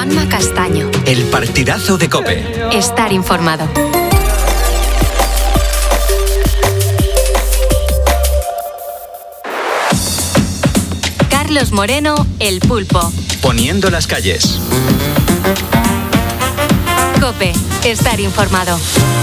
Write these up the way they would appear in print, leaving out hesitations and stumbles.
Juanma Castaño. El partidazo de COPE. Estar informado. Carlos Moreno, El Pulpo. Poniendo las calles. COPE. Estar informado.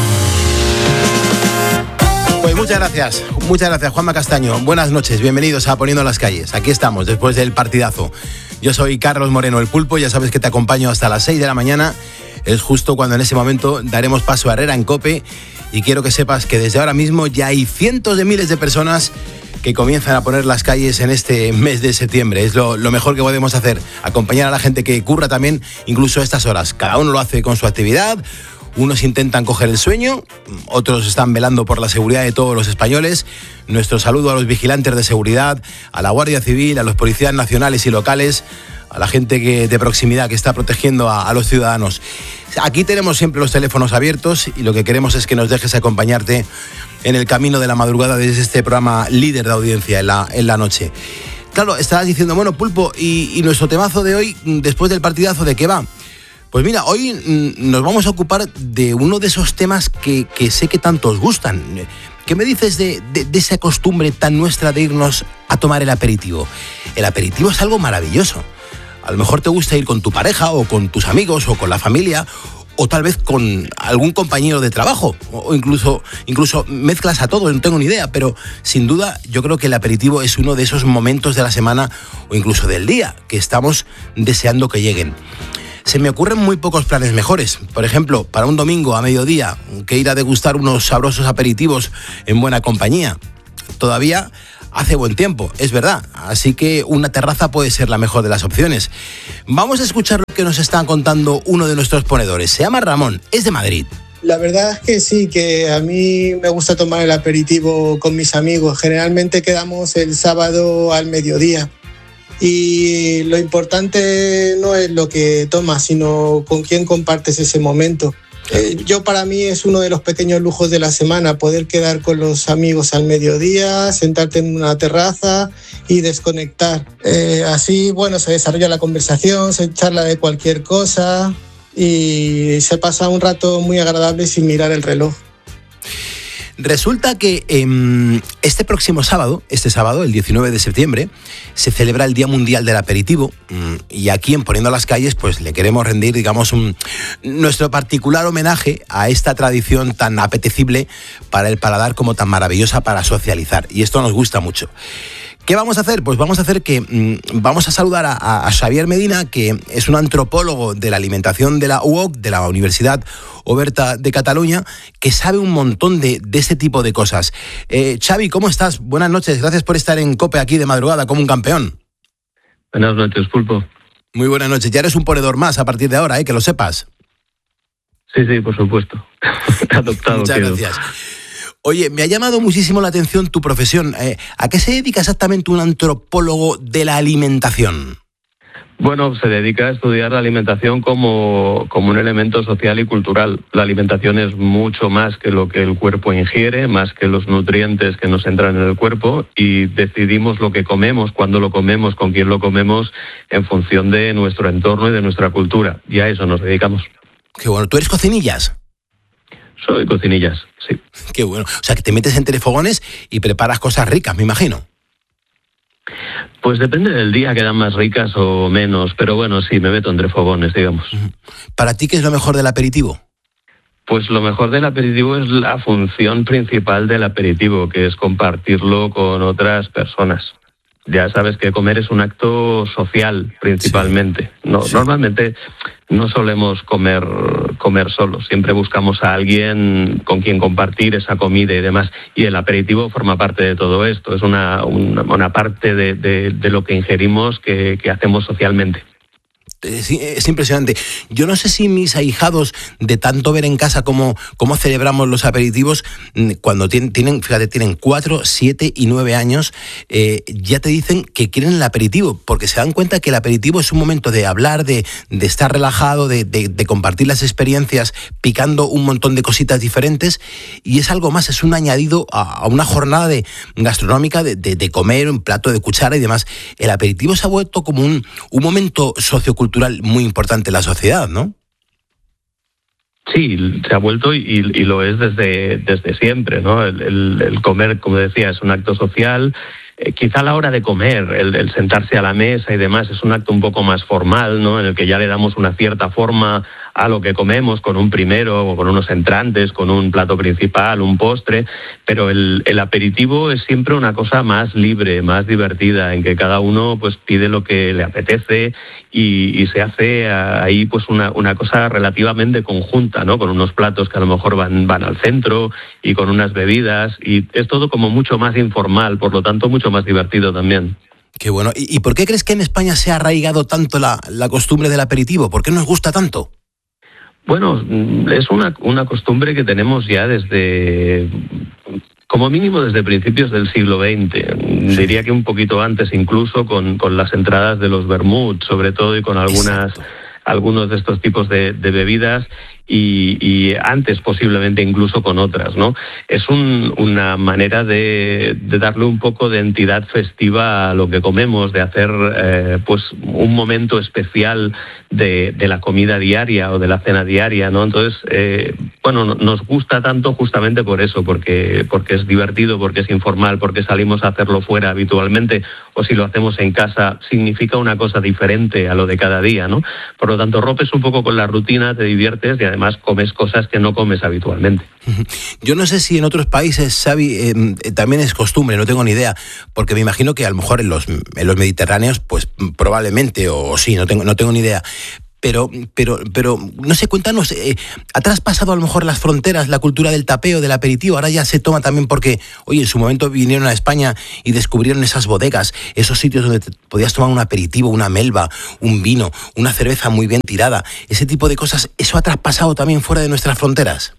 Pues muchas gracias, Juanma Castaño. Buenas noches, bienvenidos a Poniendo las calles. Aquí estamos, después del partidazo. Yo soy Carlos Moreno, El Pulpo, ya sabes que te acompaño hasta las 6 de la mañana. Es justo cuando en ese momento daremos paso a Herrera en COPE. Y quiero que sepas que desde ahora mismo ya hay cientos de miles de personas que comienzan a poner las calles en este mes de septiembre. Es lo mejor que podemos hacer, acompañar a la gente que curra también, incluso a estas horas. Cada uno lo hace con su actividad. Unos intentan coger el sueño, otros están velando por la seguridad de todos los españoles. Nuestro saludo a los vigilantes de seguridad, a la Guardia Civil, a los policías nacionales y locales, a la gente de proximidad que está protegiendo a los ciudadanos. Aquí tenemos siempre los teléfonos abiertos y lo que queremos es que nos dejes acompañarte en el camino de la madrugada desde este programa líder de audiencia en la noche. Claro, estabas diciendo, bueno, Pulpo, y nuestro temazo de hoy, después del partidazo, ¿de qué va? Pues mira, hoy nos vamos a ocupar de uno de esos temas que sé que tanto os gustan. ¿Qué me dices de esa costumbre tan nuestra de irnos a tomar el aperitivo? El aperitivo es algo maravilloso. A lo mejor te gusta ir con tu pareja o con tus amigos o con la familia o tal vez con algún compañero de trabajo o incluso mezclas a todos, no tengo ni idea, pero sin duda yo creo que el aperitivo es uno de esos momentos de la semana o incluso del día que estamos deseando que lleguen. Se me ocurren muy pocos planes mejores. Por ejemplo, para un domingo a mediodía, que ir a degustar unos sabrosos aperitivos en buena compañía. Todavía hace buen tiempo, es verdad. Así que una terraza puede ser la mejor de las opciones. Vamos a escuchar lo que nos está contando uno de nuestros ponedores. Se llama Ramón, es de Madrid. La verdad es que sí, que a mí me gusta tomar el aperitivo con mis amigos. Generalmente quedamos el sábado al mediodía. Y lo importante no es lo que tomas, sino con quién compartes ese momento. Para mí es uno de los pequeños lujos de la semana, poder quedar con los amigos al mediodía, sentarte en una terraza y desconectar. Así, se desarrolla la conversación, se charla de cualquier cosa y se pasa un rato muy agradable sin mirar el reloj. Resulta que este sábado, el 19 de septiembre, se celebra el Día Mundial del Aperitivo y aquí en Poniendo las Calles pues le queremos rendir, digamos, nuestro particular homenaje a esta tradición tan apetecible para el paladar como tan maravillosa para socializar, y esto nos gusta mucho. ¿Qué vamos a hacer? Pues vamos a hacer que vamos a saludar a Xavier Medina, que es un antropólogo de la alimentación de la UOC, de la Universidad Oberta de Cataluña, que sabe un montón de este tipo de cosas. Xavi, ¿cómo estás? Buenas noches, gracias por estar en COPE aquí de madrugada como un campeón. Buenas noches, Pulpo. Muy buenas noches, ya eres un ponedor más a partir de ahora, que lo sepas. Sí, por supuesto. Adoptado. Muchas gracias. Oye, me ha llamado muchísimo la atención tu profesión. ¿A qué se dedica exactamente un antropólogo de la alimentación? Bueno, se dedica a estudiar la alimentación como un elemento social y cultural. La alimentación es mucho más que lo que el cuerpo ingiere, más que los nutrientes que nos entran en el cuerpo, y decidimos lo que comemos, cuándo lo comemos, con quién lo comemos, en función de nuestro entorno y de nuestra cultura. Y a eso nos dedicamos. Qué bueno. ¿Tú eres cocinillas? Soy cocinillas, sí. Qué bueno. O sea, que te metes entre fogones y preparas cosas ricas, me imagino. Pues depende del día, quedan más ricas o menos, pero bueno, sí, me meto entre fogones, digamos. ¿Para ti qué es lo mejor del aperitivo? Pues lo mejor del aperitivo es la función principal del aperitivo, que es compartirlo con otras personas. Ya sabes que comer es un acto social, principalmente. Sí. Normalmente no solemos comer solos, siempre buscamos a alguien con quien compartir esa comida y demás. Y el aperitivo forma parte de todo esto, es una parte de lo que ingerimos que hacemos socialmente. Es impresionante. Yo no sé si mis ahijados, de tanto ver en casa cómo celebramos los aperitivos, cuando tienen 4, 7 y 9 años, ya te dicen que quieren el aperitivo, porque se dan cuenta que el aperitivo es un momento de hablar, de estar relajado, de compartir las experiencias, picando un montón de cositas diferentes, y es algo más, es un añadido a una jornada gastronómica de comer, un plato de cuchara y demás. El aperitivo se ha vuelto como un momento sociocultural cultural muy importante en la sociedad, ¿no? Sí, se ha vuelto y lo es desde siempre, ¿no? El comer, como decía, es un acto social. Quizá a la hora de comer, el sentarse a la mesa y demás es un acto un poco más formal, ¿no? En el que ya le damos una cierta forma a lo que comemos, con un primero o con unos entrantes, con un plato principal, un postre, pero el aperitivo es siempre una cosa más libre, más divertida, en que cada uno pues pide lo que le apetece y se hace ahí pues una cosa relativamente conjunta, ¿no? Con unos platos que a lo mejor van al centro y con unas bebidas, y es todo como mucho más informal, por lo tanto mucho más divertido también. Qué bueno. ¿Y por qué crees que en España se ha arraigado tanto la costumbre del aperitivo? ¿Por qué nos gusta tanto? Bueno, es una costumbre que tenemos ya como mínimo desde principios del siglo XX. Diría que un poquito antes incluso con las entradas de los vermut, sobre todo, y con algunos de estos tipos de bebidas, y antes posiblemente incluso con otras, ¿no? Es una manera de darle un poco de entidad festiva a lo que comemos, de hacer pues un momento especial de la comida diaria o de la cena diaria, ¿no? Entonces, nos gusta tanto justamente por eso, porque es divertido, porque es informal, porque salimos a hacerlo fuera habitualmente, o si lo hacemos en casa significa una cosa diferente a lo de cada día, ¿no? Por lo tanto, rompes un poco con la rutina, te diviertes y además comes cosas que no comes habitualmente. Yo no sé si en otros países, Xavi, también es costumbre, no tengo ni idea, porque me imagino que a lo mejor en los mediterráneos, pues probablemente, o sí, no tengo ni idea. Pero no sé, cuéntanos, ¿ha traspasado a lo mejor las fronteras la cultura del tapeo, del aperitivo? Ahora ya se toma también porque, oye, en su momento vinieron a España y descubrieron esas bodegas, esos sitios donde podías tomar un aperitivo, una melva, un vino, una cerveza muy bien tirada, ese tipo de cosas. ¿Eso ha traspasado también fuera de nuestras fronteras?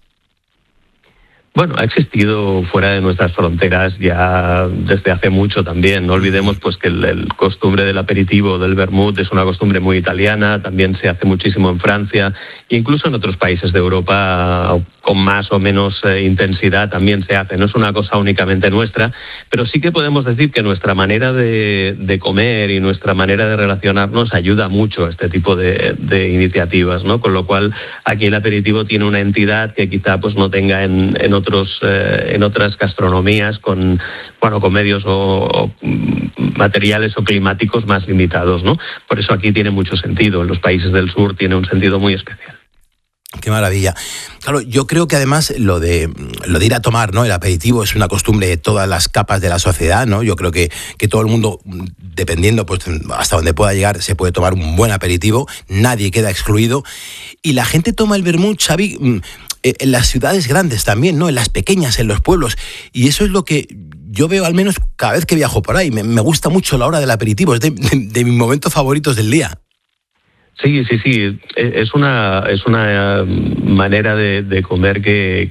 Bueno, ha existido fuera de nuestras fronteras ya desde hace mucho también. No olvidemos pues que el costumbre del aperitivo, del vermut, es una costumbre muy italiana, también se hace muchísimo en Francia, e incluso en otros países de Europa con más o menos intensidad también se hace. No es una cosa únicamente nuestra, pero sí que podemos decir que nuestra manera de comer y nuestra manera de relacionarnos ayuda mucho a este tipo de iniciativas, ¿no? Con lo cual aquí el aperitivo tiene una entidad que quizá pues no tenga en otras gastronomías con medios o materiales o climáticos más limitados, ¿no? Por eso aquí tiene mucho sentido. En los países del sur tiene un sentido muy especial. Qué maravilla. Claro, yo creo que además lo de ir a tomar, ¿no? El aperitivo es una costumbre de todas las capas de la sociedad, ¿no? Yo creo que todo el mundo, dependiendo pues hasta donde pueda llegar, se puede tomar un buen aperitivo, nadie queda excluido. Y la gente toma el vermut, Xavi, en las ciudades grandes también, ¿no? En las pequeñas, en los pueblos. Y eso es lo que yo veo, al menos cada vez que viajo por ahí. Me gusta mucho la hora del aperitivo, es de mis momentos favoritos del día. Sí. Es una manera de comer que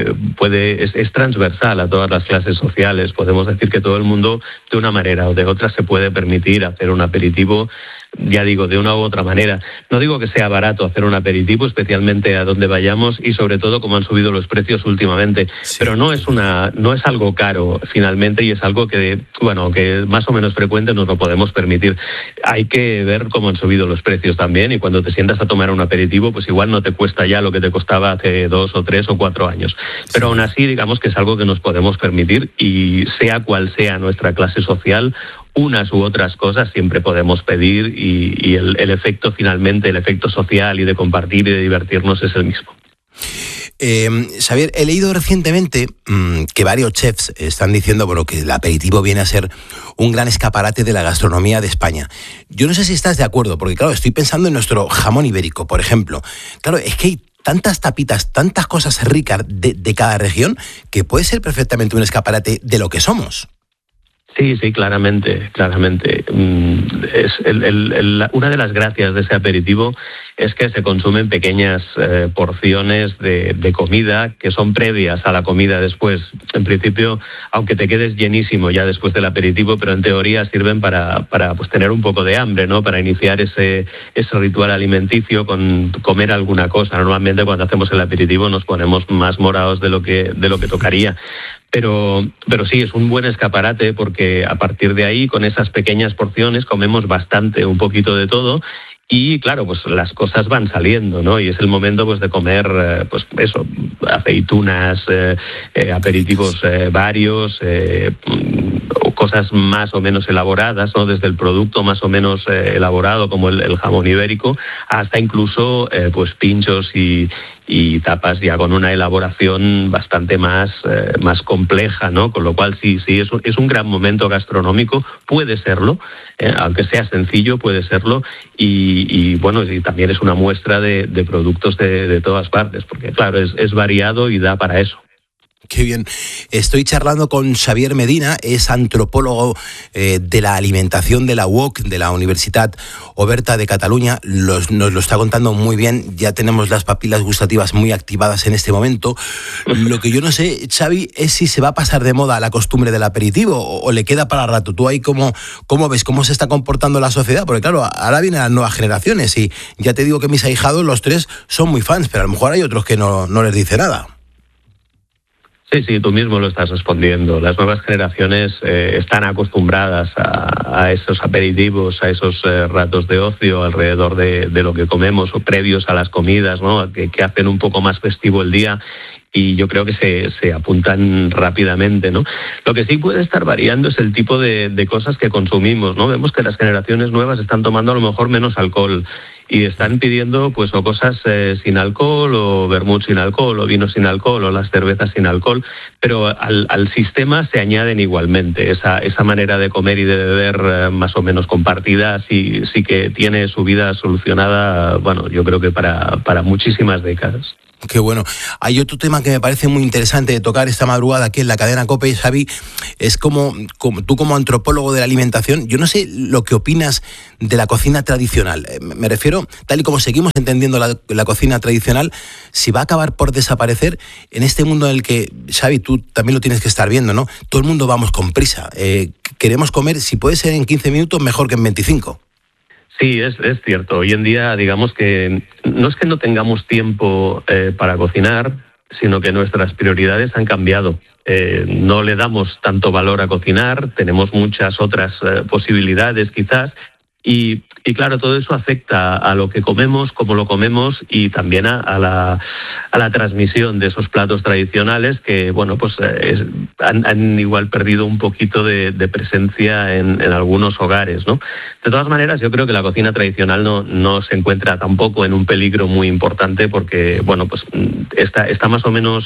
es transversal a todas las clases sociales. Podemos decir que todo el mundo, de una manera o de otra, se puede permitir hacer un aperitivo, ya digo, de una u otra manera. No digo que sea barato hacer un aperitivo, especialmente a donde vayamos y sobre todo como han subido los precios últimamente. Sí. Pero no es algo caro finalmente, y es algo que más o menos frecuente nos lo podemos permitir. Hay que ver cómo han subido los precios también, y cuando te sientas a tomar un aperitivo, pues igual no te cuesta ya lo que te costaba hace 2 o 3 o 4 años. Pero aún así, digamos que es algo que nos podemos permitir, y sea cual sea nuestra clase social, unas u otras cosas siempre podemos pedir, y el efecto finalmente, el efecto social y de compartir y de divertirnos es el mismo. Xavier, he leído recientemente que varios chefs están diciendo que el aperitivo viene a ser un gran escaparate de la gastronomía de España. Yo no sé si estás de acuerdo, porque claro, estoy pensando en nuestro jamón ibérico, por ejemplo. Claro, es que hay tantas tapitas, tantas cosas ricas de cada región, que puede ser perfectamente un escaparate de lo que somos. Sí, claramente. Es una de las gracias de ese aperitivo es que se consumen pequeñas porciones de comida que son previas a la comida después. En principio, aunque te quedes llenísimo ya después del aperitivo, pero en teoría sirven para pues tener un poco de hambre, ¿no? Para iniciar ese ritual alimenticio con comer alguna cosa. Normalmente cuando hacemos el aperitivo nos ponemos más morados de lo que tocaría. Pero sí, es un buen escaparate, porque a partir de ahí, con esas pequeñas porciones, comemos bastante, un poquito de todo, Y claro, pues las cosas van saliendo, ¿no? Y es el momento pues de comer, pues eso, aceitunas, aperitivos varios, cosas más o menos elaboradas, ¿no? Desde el producto más o menos elaborado, como el jamón ibérico, hasta incluso pues pinchos y tapas ya con una elaboración bastante más compleja, ¿no? Con lo cual sí, es un gran momento gastronómico, puede serlo, aunque sea sencillo, puede serlo, y bueno, y también es una muestra de productos de todas partes, porque claro, es variado y da para eso. Qué bien. Estoy charlando con Xavier Medina, es antropólogo de la alimentación de la UOC, de la Universitat Oberta de Cataluña. Nos lo está contando muy bien. Ya tenemos las papilas gustativas muy activadas en este momento. Lo que yo no sé, Xavi, es si se va a pasar de moda la costumbre del aperitivo o le queda para rato. ¿Tú ahí cómo ves cómo se está comportando la sociedad? Porque claro, ahora vienen las nuevas generaciones y ya te digo que mis ahijados, los tres, son muy fans, pero a lo mejor hay otros que no les dice nada. Sí, tú mismo lo estás respondiendo. Las nuevas generaciones están acostumbradas a esos aperitivos, a esos ratos de ocio alrededor de lo que comemos o previos a las comidas, ¿no? Que hacen un poco más festivo el día. Y yo creo que se apuntan rápidamente, ¿no? Lo que sí puede estar variando es el tipo de cosas que consumimos, ¿no? Vemos que las generaciones nuevas están tomando a lo mejor menos alcohol y están pidiendo pues o cosas sin alcohol, o vermut sin alcohol, o vino sin alcohol, o las cervezas sin alcohol, pero al sistema se añaden igualmente. Esa manera de comer y de beber más o menos compartida sí que tiene su vida solucionada, bueno, yo creo que para muchísimas décadas. Qué bueno. Hay otro tema que me parece muy interesante de tocar esta madrugada aquí en la cadena COPE, Xavi, es como tú como antropólogo de la alimentación, yo no sé lo que opinas de la cocina tradicional. Me refiero, tal y como seguimos entendiendo la cocina tradicional, si va a acabar por desaparecer en este mundo en el que, Xavi, tú también lo tienes que estar viendo, ¿no? Todo el mundo vamos con prisa. Queremos comer, si puede ser en 15 minutos, mejor que en 25. Sí, es cierto. Hoy en día, digamos que no es que no tengamos tiempo para cocinar, sino que nuestras prioridades han cambiado. No le damos tanto valor a cocinar, tenemos muchas otras posibilidades quizás, y claro, todo eso afecta a lo que comemos, cómo lo comemos, y también a la transmisión de esos platos tradicionales que, bueno, pues han igual perdido un poquito de presencia en algunos hogares, ¿no? De todas maneras, yo creo que la cocina tradicional no se encuentra tampoco en un peligro muy importante porque, bueno, pues está más o menos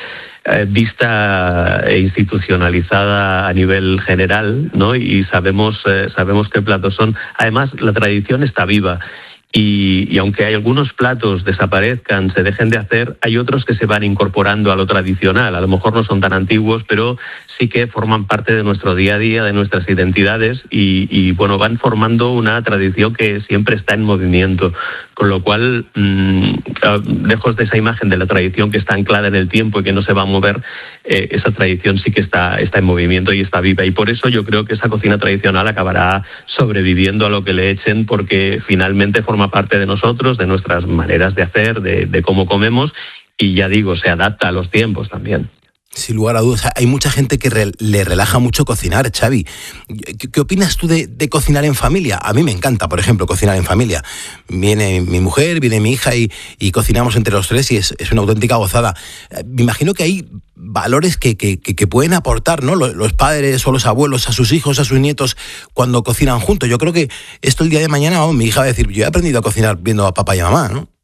vista e institucionalizada a nivel general, ¿no? Y sabemos qué platos son. Además, la tradición está viva. Y aunque hay algunos platos desaparezcan, se dejen de hacer, hay otros que se van incorporando a lo tradicional. A lo mejor no son tan antiguos, pero sí que forman parte de nuestro día a día, de nuestras identidades y bueno, van formando una tradición que siempre está en movimiento. Con lo cual, lejos de esa imagen de la tradición que está anclada en el tiempo y que no se va a mover, esa tradición sí que está en movimiento y está viva. Y por eso yo creo que esa cocina tradicional acabará sobreviviendo a lo que le echen, porque finalmente forma parte de nosotros, de nuestras maneras de hacer, de cómo comemos, y ya digo, se adapta a los tiempos también. Sin lugar a dudas, hay mucha gente que le relaja mucho cocinar, Xavi. ¿Qué opinas tú de cocinar en familia? A mí me encanta, por ejemplo, cocinar en familia. Viene mi mujer, viene mi hija y cocinamos entre los tres y es una auténtica gozada. Me imagino que hay valores que pueden aportar, ¿no? Los padres o los abuelos a sus hijos, a sus nietos, cuando cocinan juntos. Yo creo que esto el día de mañana, mi hija va a decir, yo he aprendido a cocinar viendo a papá y a mamá, ¿no?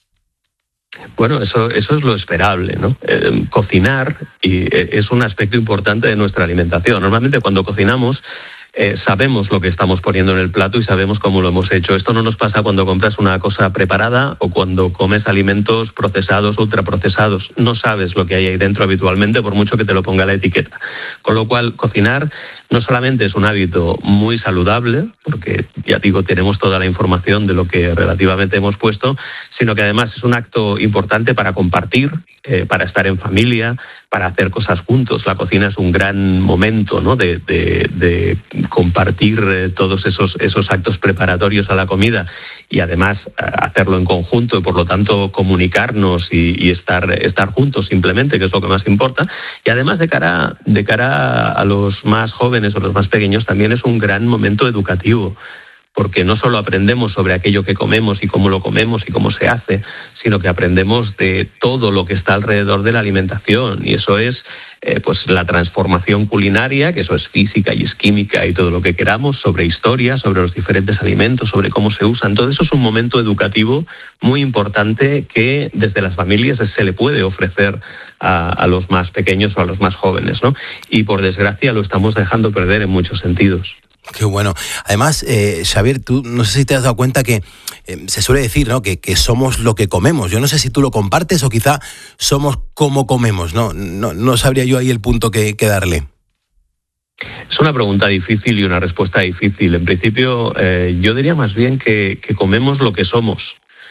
Bueno, eso es lo esperable, ¿no? Cocinar es un aspecto importante de nuestra alimentación. Normalmente cuando cocinamos sabemos lo que estamos poniendo en el plato y sabemos cómo lo hemos hecho. Esto no nos pasa cuando compras una cosa preparada o cuando comes alimentos procesados, ultraprocesados. No sabes lo que hay ahí dentro habitualmente, por mucho que te lo ponga la etiqueta. Con lo cual, cocinar no solamente es un hábito muy saludable, porque ya digo, tenemos toda la información de lo que relativamente hemos puesto, sino que además es un acto importante para compartir, para estar en familia, para hacer cosas juntos. La cocina es un gran momento, ¿no? de compartir todos esos actos preparatorios a la comida y además hacerlo en conjunto y por lo tanto comunicarnos y estar juntos simplemente, que es lo que más importa. Y además de cara a los más jóvenes o los más pequeños también es un gran momento educativo, porque no solo aprendemos sobre aquello que comemos y cómo lo comemos y cómo se hace, sino que aprendemos de todo lo que está alrededor de la alimentación, y eso es pues la transformación culinaria, que eso es física y es química y todo lo que queramos, sobre historia, sobre los diferentes alimentos, sobre cómo se usan. Todo eso es un momento educativo muy importante que desde las familias se le puede ofrecer a los más pequeños o a los más jóvenes, ¿no? Y por desgracia lo estamos dejando perder en muchos sentidos. Qué bueno. Además, Xavier, tú no sé si te has dado cuenta que se suele decir, ¿no?, que somos lo que comemos. Yo no sé si tú lo compartes o quizá somos como comemos. No sabría yo ahí el punto que darle. Es una pregunta difícil y una respuesta difícil. En principio, yo diría más bien que comemos lo que somos.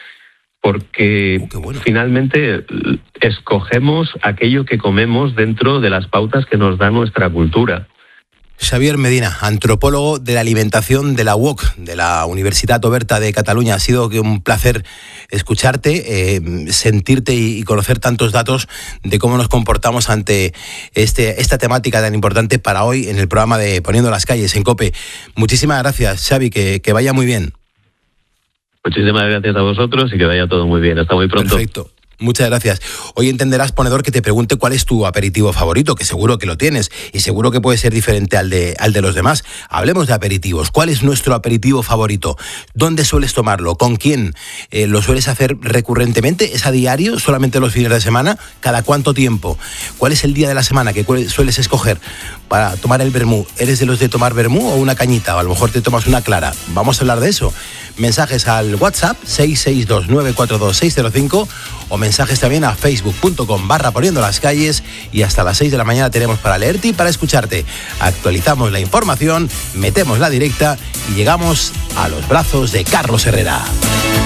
Porque bueno, finalmente escogemos aquello que comemos dentro de las pautas que nos da nuestra cultura. Xavier Medina, antropólogo de la alimentación de la UOC, de la Universitat Oberta de Cataluña. Ha sido un placer escucharte, sentirte y conocer tantos datos de cómo nos comportamos ante esta temática tan importante para hoy en el programa de Poniendo las Calles en COPE. Muchísimas gracias, Xavi, que vaya muy bien. Muchísimas gracias a vosotros y que vaya todo muy bien. Hasta muy pronto. Perfecto. Muchas gracias. Hoy entenderás, ponedor, que te pregunte cuál es tu aperitivo favorito, que seguro que lo tienes y seguro que puede ser diferente al de los demás. Hablemos de aperitivos. ¿Cuál es nuestro aperitivo favorito? ¿Dónde sueles tomarlo? ¿Con quién? ¿Lo sueles hacer recurrentemente? ¿Es a diario? ¿Solamente los fines de semana? ¿Cada cuánto tiempo? ¿Cuál es el día de la semana que sueles escoger para tomar el vermú? ¿Eres de los de tomar vermú o una cañita? O a lo mejor te tomas una clara. Vamos a hablar de eso. Mensajes al WhatsApp 662-942-605 o mensajes también a facebook.com/Poniendo las Calles, y hasta las 6 de la mañana tenemos para leerte y para escucharte. Actualizamos la información, metemos la directa y llegamos a los brazos de Carlos Herrera.